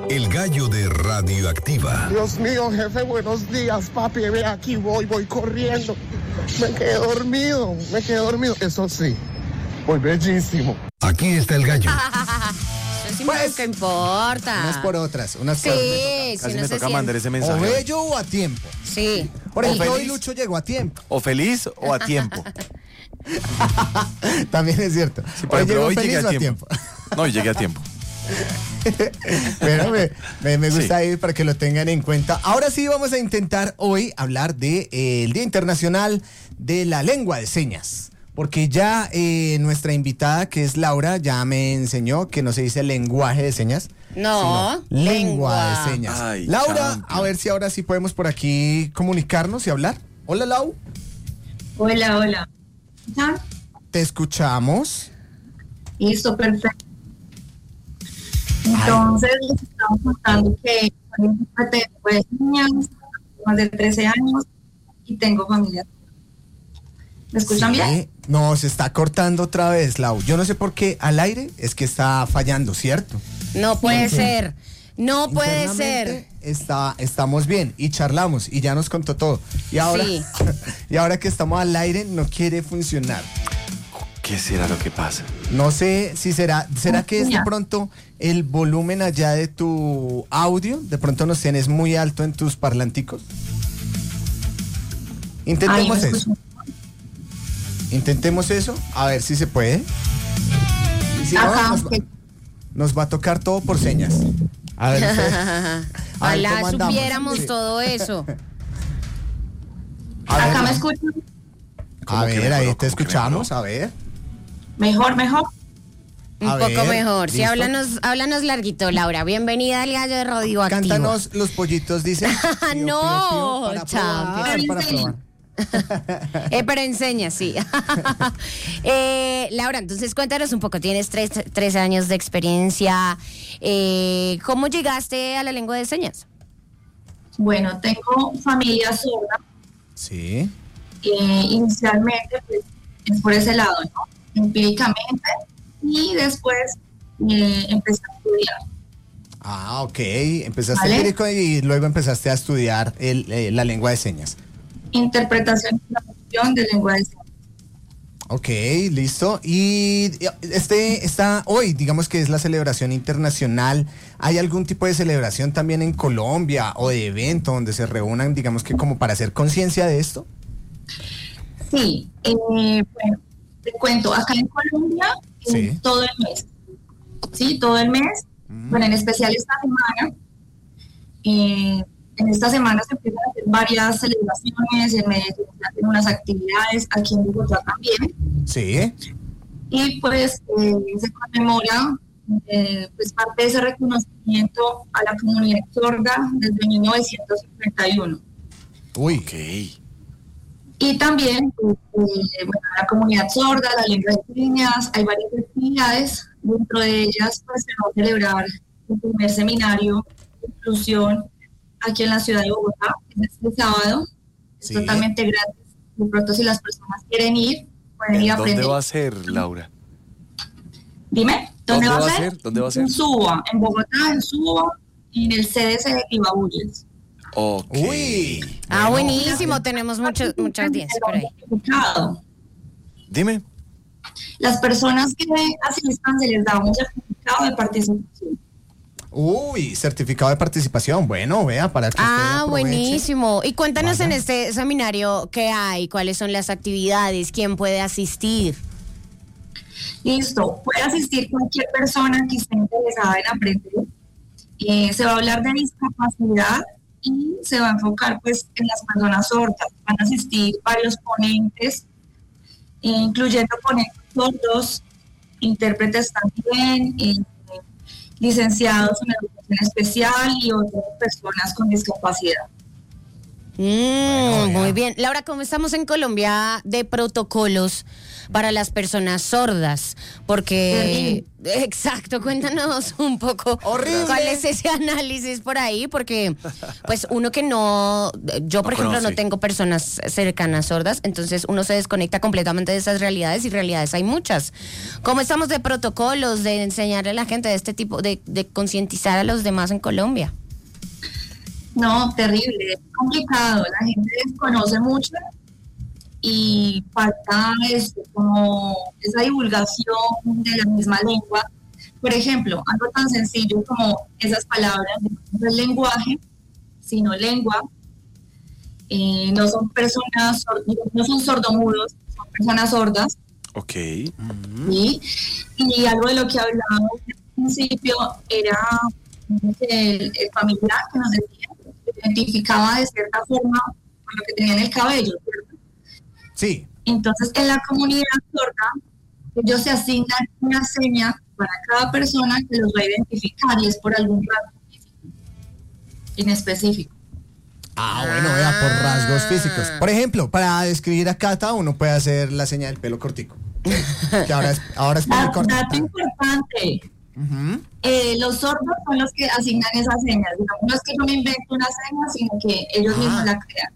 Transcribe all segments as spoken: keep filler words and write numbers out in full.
El gallo de Radioactiva. Dios mío, jefe, buenos días, papi. Ve, aquí voy, voy corriendo. Me quedé dormido, me quedé dormido. Eso sí, voy bellísimo. Aquí está el gallo. Eso sí, pues, ¿qué importa? Unas por otras, unas Sí, por si Casi no me se toca siente. mandar ese O mensaje. bello o a tiempo. Sí. Por ejemplo, O hoy feliz. Lucho llegó a tiempo. O feliz o a tiempo. También es cierto. Sí, por hoy ejemplo, llegó hoy feliz llegué o a a tiempo. tiempo. No, llegué a tiempo. Pero me, me, me gusta Sí. ir para que lo tengan en cuenta. Ahora sí vamos a intentar hoy hablar del de, eh, el Día Internacional de la Lengua de Señas. Porque ya eh, nuestra invitada, que es Laura, ya me enseñó que no se dice lenguaje de señas. No, sino lengua, lengua. de señas. Ay, Laura, champion. a ver si ahora sí podemos por aquí comunicarnos y hablar. Hola, Lau. Hola, hola. ¿Ya? Te escuchamos. Listo, perfecto. Entonces, les estaba contando que soy intérprete de lengua de señas, más de trece años, y tengo familia. ¿Me escuchan Sí. bien? No, se está cortando otra vez, Lau. Yo no sé por qué al aire es que está fallando, ¿cierto? No puede ser. No puede Internamente ser. Está, estamos bien y charlamos y ya nos contó todo. Y ahora, Sí. y ahora que estamos al aire no quiere funcionar. ¿Qué será lo que pasa? No sé si será, ¿será que es de Ya. pronto el volumen allá de tu audio? De pronto nos tienes muy alto en tus parlanticos. Intentemos Ahí me eso. escuchan. Intentemos eso, a ver si se puede. Y si no, Ajá, nos, va, ok. nos va a tocar todo por señas. A ver, usted- a ver Ojalá cómo andamos. supiéramos Sí. todo eso. A ver, Acá me escuchan. a ¿Cómo que ver, mejoró? ahí ¿Cómo te que escuchamos, a ver. Mejor, mejor. Un A poco ver, mejor. Sí, ¿listo? háblanos, háblanos larguito, Laura. Bienvenida al gallo de Radioactivo. Cántanos los pollitos, dice. Pío, No, pío, pío, para champion. probar, para probar. Eh, pero enseña, sí. eh, Laura, entonces cuéntanos un poco. Tienes tres, tres años de experiencia. Eh, ¿Cómo llegaste a la lengua de señas? Bueno, tengo familia sorda. Sí. Eh, inicialmente, pues, es por ese lado, ¿no? Empíricamente. Y después eh, empecé a estudiar. Ah, ok. Empezaste Vale. empírico y luego empezaste a estudiar el, eh, la lengua de señas. Interpretación y traducción de lengua de señas. Ok, listo. Y este está hoy, digamos que es la celebración internacional. ¿Hay algún tipo de celebración también en Colombia o de evento donde se reúnan, digamos que como para hacer conciencia de esto? Sí, eh, bueno, te cuento, acá en Colombia, Sí. eh, todo el mes, sí, todo el mes, Mm. bueno, en especial esta semana, eh, en esta semana se empiezan a hacer varias celebraciones, en Medellín se hacen unas actividades, aquí en Bogotá también, Sí. y pues eh, se conmemora eh, pues parte de ese reconocimiento a la comunidad sorda desde mil novecientos cincuenta y uno. Uy. Ok. Y también, pues, eh, bueno, la comunidad sorda, la lengua de señas, hay varias actividades. Dentro de ellas, pues, se va a celebrar el primer seminario de inclusión aquí en la ciudad de Bogotá, que es este sábado. Es Sí. totalmente gratis. De pronto, si las personas quieren ir, pueden ir a ¿Dónde aprender. va a ser, Laura? Dime, ¿dónde, va a ser? ¿Dónde va a ser? En Suba, en Bogotá, en Suba, y en el C D C de Ibaúyes. Ok. Uy. Ah, Bueno, buenísimo. Tenemos mucha, mucha audiencia por ahí. Certificado. Dime. Las personas que asistan se les da un certificado de participación. Uy, certificado de participación. Bueno, vea, para que usted Ah, aproveche. buenísimo. Y cuéntanos Vaya. en este seminario qué hay, cuáles son las actividades, quién puede asistir. Listo, puede asistir cualquier persona que esté interesada en aprender. Eh, se va a hablar de discapacidad y se va a enfocar pues en las personas sordas. Van a asistir varios ponentes, eh, incluyendo ponentes sordos, intérpretes también, eh, licenciados en educación especial y otras personas con discapacidad. Mm, Bueno, muy ya. bien. Laura, ¿cómo estamos en Colombia de protocolos para las personas sordas? Porque, exacto, cuéntanos un poco Horrible. cuál es ese análisis por ahí, porque pues uno que no, yo por No ejemplo conoce. no tengo personas cercanas sordas, entonces uno se desconecta completamente de esas realidades y realidades hay muchas. ¿Cómo estamos de protocolos, de enseñarle a la gente de este tipo, de, de concientizar a los demás en Colombia? No, terrible, es complicado, la gente desconoce mucho y falta esto, como esa divulgación de la misma lengua. Por ejemplo, algo tan sencillo como esas palabras, no es lenguaje, sino lengua. Eh, no son personas, sor- no son sordomudos, son personas sordas. Ok. ¿Sí? Y algo de lo que hablábamos al principio era el, el familiar que nos decía, que se identificaba de cierta forma con lo que tenía en el cabello, ¿cierto? Sí. Entonces, en la comunidad sorda, ellos se asignan una seña para cada persona que los va a identificar y es por algún rasgo físico en específico. Ah, bueno, vea, por rasgos físicos. Por ejemplo, para describir a Cata, uno puede hacer la seña del pelo cortico. Que ahora es, ahora es pelo Da- corto. Dato importante. Ujú. Eh, los sordos son los que asignan esas señas. Digamos, no es que yo me invente una seña, sino que ellos Ah. mismos la crean.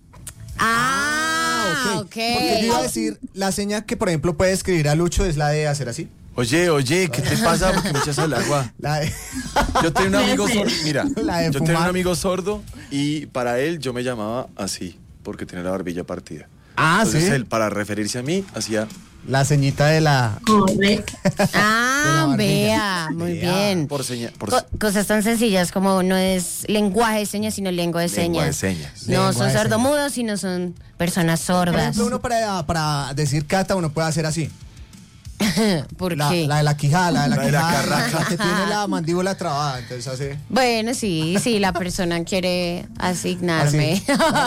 Ah, ok. Porque yo iba a decir, la seña que, por ejemplo, puede escribir a Lucho es la de hacer así. Oye, oye, ¿qué te pasa? Porque me echas al agua. La de... Yo tenía un amigo Jefe. sordo, mira, La de yo tenía fumar. un amigo sordo y para él yo me llamaba así, porque tenía la barbilla partida. Ah, Entonces sí. él, para referirse a mí, hacía... La ceñita de la... Correcto. De la Ah, barbilla. vea, muy Vea. bien. Por seña, por Co- cosas tan sencillas como no es lenguaje de señas, sino lengua de lengua de señas. señas. No Lengua son de sordomudos, sino son personas Por sordas. ejemplo, uno para, para decir Cata, uno puede hacer así. ¿Por La, qué? la de la quijada, la de la La de la quijada. carraca. La que tiene la mandíbula trabada, entonces hace... Bueno, sí, sí, la persona quiere asignarme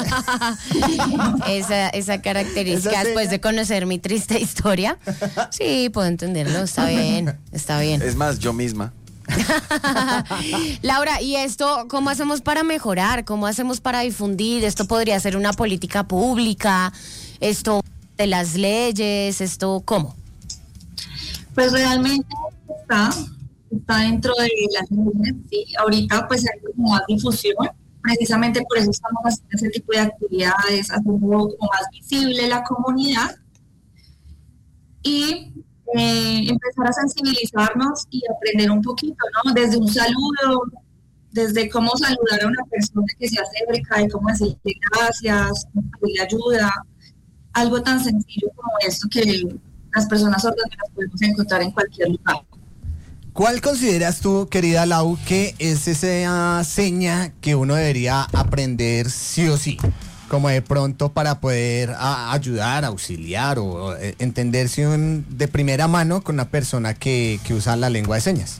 esa, esa característica Esa después seña. de conocer mi triste historia. Sí, puedo entenderlo, está bien, está bien. Es más, yo misma. Laura, ¿y esto cómo hacemos para mejorar? ¿Cómo hacemos para difundir? ¿Esto podría ser una política pública? ¿Esto de las leyes? ¿Esto cómo? Pues realmente está, está dentro de las leyes, sí. Ahorita pues hay como más difusión, precisamente por eso estamos haciendo ese tipo de actividades, haciendo como más visible la comunidad y eh, empezar a sensibilizarnos y aprender un poquito, ¿no? Desde un saludo, desde cómo saludar a una persona que se acerca, de cómo decirle gracias, cómo pedirle ayuda, algo tan sencillo como esto que las personas sordas las podemos encontrar en cualquier lugar. ¿Cuál consideras tú, querida Lau, que es esa seña que uno debería aprender sí o sí? Como de pronto para poder a, ayudar, auxiliar o, o, eh, entenderse un- de primera mano con una persona que, que usa la lengua de señas.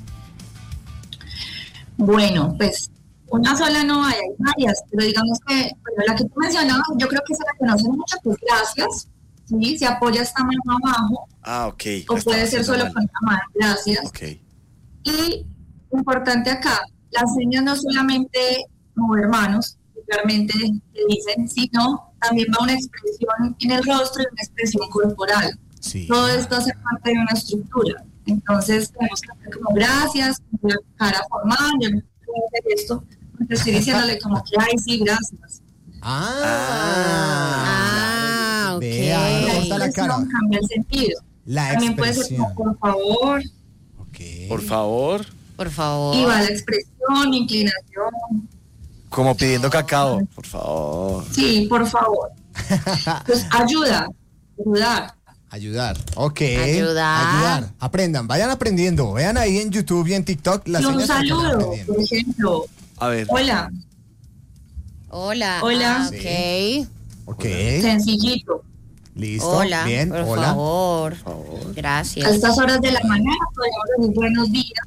Bueno, pues una sola no hay, hay varias, pero digamos que bueno, la que tú mencionabas, yo creo que se la conoce mucho, pues gracias, ¿sí? Se apoya esta mano abajo, Ah, ok. o la puede estaba ser haciendo solo mal. con la mano, gracias. Ok. Y importante acá, las señas no solamente mover manos, realmente que dicen, sino también va una expresión en el rostro y una expresión corporal. Sí. Todo esto hace parte de una estructura. Entonces tenemos que hacer como gracias, con la cara formal, yo no puedo hacer esto, porque estoy diciéndole como que, ay, sí, gracias. Ah, Ah, ok. Vea, no La corta la cara. expresión cambia el sentido. La También puede ser expresión. como, por favor, Ok. Por favor, Por favor. y va la expresión, inclinación. como pidiendo cacao. Por favor. Sí, por favor. Pues ayuda, ayudar. Ayudar. Ok. Ayudar. Ayudar. Aprendan, vayan aprendiendo. Vean ahí en YouTube y en TikTok las Y un señas para que vayan saludo, aprendiendo. por ejemplo. A ver. Hola, Hola. Hola. Ah, ok. Ok. sencillito. Listo. Hola. Bien. Por Hola. favor. Por favor. A Gracias. estas horas de la mañana podemos decir buenos días.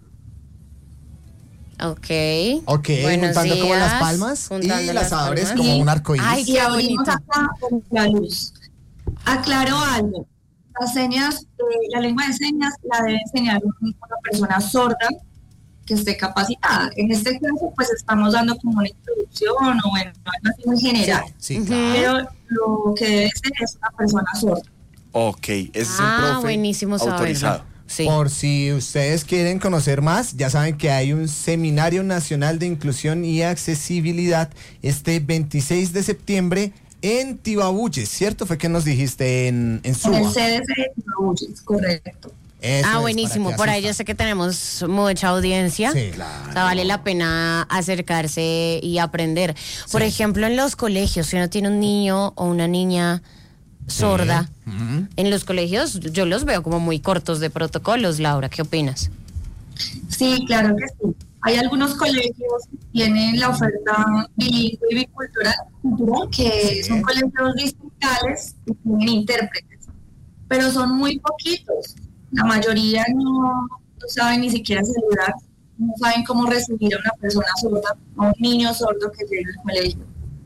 Ok. Ok. Buenos Juntando como las días. palmas Juntando y las las abres palmas. como Y- un arcoíris. Ay, Y qué abrimos bonito. acá con la luz. Aclaro algo. Las señas, eh, la lengua de señas la debe enseñar una persona sorda que esté capacitada. En este caso, pues estamos dando como una introducción o bueno, algo así muy general. Sí, sí, Ujú. claro. Pero lo que debe ser es una persona sorda. Ok, ese es Ah, un profe buenísimo saberlo. autorizado. Sí. Por si ustedes quieren conocer más, ya saben que hay un Seminario Nacional de Inclusión y Accesibilidad este veintiséis de septiembre en Tibabuyes, ¿cierto? Fue que nos dijiste en, en En Suba. el C D C de Tibabuyes, correcto. Eso Ah, es, buenísimo. para que Por ahí yo asistan. sé que tenemos mucha audiencia. Sí. O sea, vale la pena acercarse y aprender. Por Sí. ejemplo, en los colegios, si uno tiene un niño o una niña sorda, Ujú. en los colegios yo los veo como muy cortos de protocolos. Laura, ¿qué opinas? Sí, claro que sí. Hay algunos colegios que tienen la oferta bilingüe y bicultural, cultural, que Sí. son colegios distritales y tienen intérpretes, pero son muy poquitos. La mayoría no, no saben ni siquiera saludar, no saben cómo recibir a una persona sorda, a un niño sordo que llega al colegio.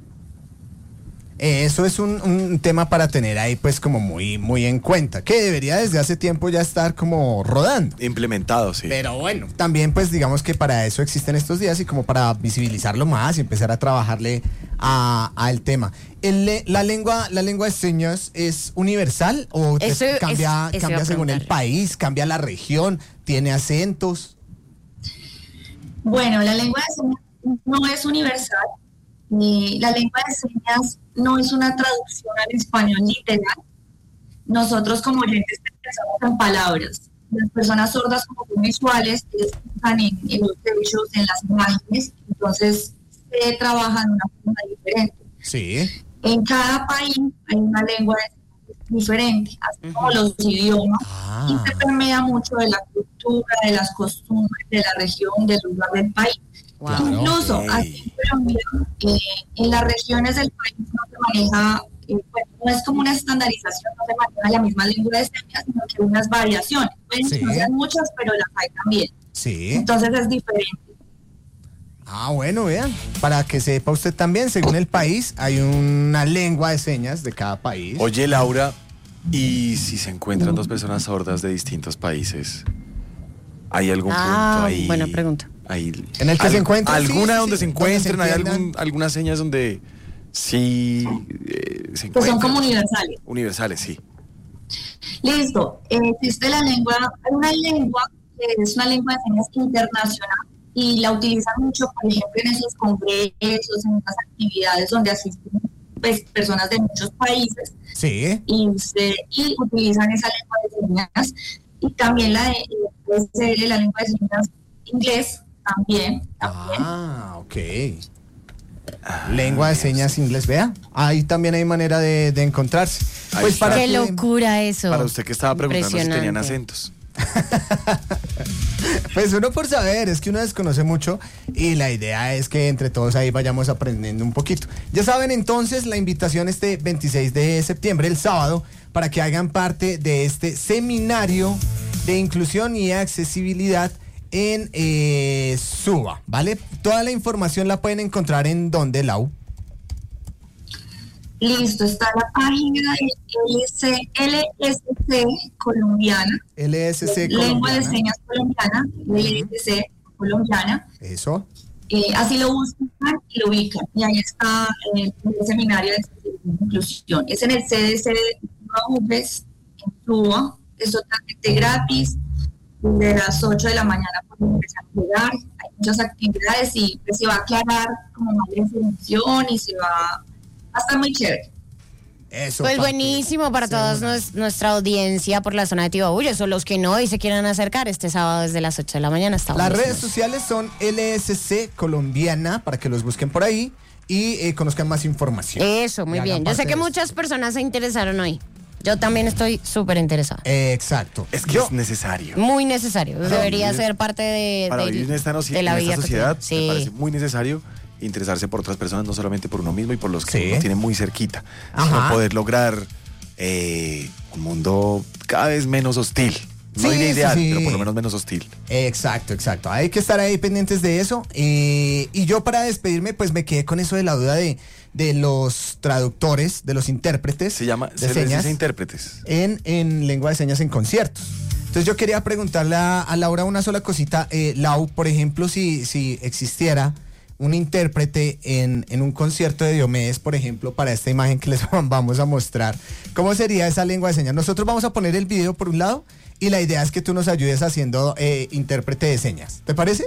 Eh, Eso es un, un tema para tener ahí pues como muy, muy en cuenta, que debería desde hace tiempo ya estar como rodando. Implementado, sí. Pero bueno, también pues digamos que para eso existen estos días y como para visibilizarlo más y empezar a trabajarle a- al tema. El le- la lengua la lengua de señas es universal o te- Eso- cambia, es- eso iba cambia a según el preguntarle. país, cambia la región, tiene acentos. Bueno, la lengua de señas no es universal. Y la lengua de señas no es una traducción al español literal. Nosotros como oyentes pensamos en palabras. Las personas sordas como son visuales, ellos piensan en, en los hechos, en las imágenes, entonces se trabaja de una forma diferente. Sí. En cada país hay una lengua de señas diferente, así como los idiomas, Ah. y se permea mucho de la cultura, de las costumbres, de la región, del lugar del país. Wow. Claro. Incluso ok. aquí en Colombia, eh, en las regiones del país no se maneja, eh, bueno, no es como una estandarización, no se maneja la misma lengua de señas, sino que hay unas variaciones. Pueden Sí. que no sean muchas, pero las hay también. Sí. Entonces es diferente. Ah, bueno, vean, para que sepa usted también, según el país, hay una lengua de señas de cada país. Oye, Laura, ¿y si se encuentran dos personas sordas de distintos países? ¿Hay algún Ah, punto ahí? buena pregunta. Ahí, En el que se encuentran, sí, ¿Alguna sí, donde sí, se donde encuentren? se ¿Hay entiendan. algún, algunas señas donde sí eh, se Pues son encuentran? como universales. Universales, sí. Listo. Eh, existe la lengua, hay una lengua que es una lengua de señas internacional y la utilizan mucho, por ejemplo, en esos congresos, en esas actividades donde asisten pues, personas de muchos países. Sí. y, se, y utilizan esa lengua de señas y también la de U S L, la lengua de señas inglés también, también. Ah, ok. Lengua de señas inglés, vea. Ahí también hay manera de, de encontrarse. Ahí Pues está. para Qué que- locura eso. Para usted que estaba preguntando si tenían Impresionante. acentos. Pues uno por saber, es que uno desconoce mucho y la idea es que entre todos ahí vayamos aprendiendo un poquito. Ya saben entonces la invitación este veintiséis de septiembre, el sábado, para que hagan parte de este seminario de inclusión y accesibilidad en eh, Suba, ¿vale? Toda la información la pueden encontrar en donde, Lau. Listo, está la página de L S L S C colombiana, L S C lengua de colombiana. señas colombiana, L S C colombiana. Eso. Eh, así lo buscan y lo ubican. Y ahí está eh, el seminario de inclusión. Es en el C D C de Tibabuyes, en Suba. Es totalmente gratis. De las ocho de la mañana podemos empezar a llegar. Hay muchas actividades y pues, se va a aclarar como más la información y se va, va a estar muy chévere. Eso. Pues para que buenísimo para se toda unan. nuestra audiencia por la zona de Tibabuyes o los que no y se quieran acercar este sábado desde las ocho de la mañana. Está Las buenísimo. redes sociales son L S C colombiana para que los busquen por ahí y eh, conozcan más información. Eso, muy Y hagan bien. Yo parte sé que de esto. muchas personas se interesaron hoy. Yo también estoy súper interesada. Eh, exacto. Es que Yo- es necesario. Muy necesario. Debería vivir- ser parte de, Para de- vivir en esta, noci- de la en esta vida sociedad cotidiana. me parece Sí. muy necesario interesarse por otras personas, no solamente por uno mismo y por los que Sí. uno tiene muy cerquita, Ajá. sino poder lograr eh, un mundo cada vez menos hostil. No Sí, diría sí, ideal, sí. pero por lo menos menos hostil. Exacto, exacto. Hay que estar ahí pendientes de eso. Eh, y yo para despedirme, pues me quedé con eso de la duda de, de los traductores, de los intérpretes Se llama de se les señas dice intérpretes. en, en lengua de señas en conciertos. Entonces yo quería preguntarle a, a Laura una sola cosita. Eh, Lau, por ejemplo, si, si existiera un intérprete en, en un concierto de Diomedes, por ejemplo, para esta imagen que les vamos a mostrar, ¿cómo sería esa lengua de señas? Nosotros vamos a poner el video por un lado y la idea es que tú nos ayudes haciendo eh, intérprete de señas. ¿Te parece?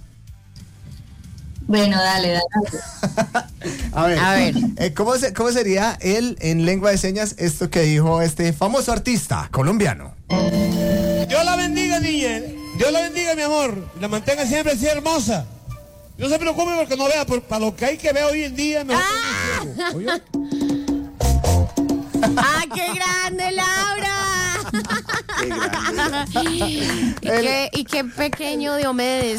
Bueno, dale, dale. A ver, A ver. eh, ¿cómo, se- ¿cómo sería él en lengua de señas esto que dijo este famoso artista colombiano? Dios la bendiga, niña. Dios la bendiga, mi amor. La mantenga siempre así hermosa. No se preocupe porque no vea, por, para lo que hay que ver hoy en día, mejor que un ciego. ¡Ah, qué grande, Laura! Qué grande. y, qué, y qué pequeño Diomedes.